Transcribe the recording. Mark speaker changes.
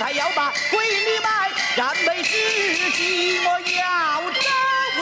Speaker 1: 再要把闺女卖，干杯之际我要。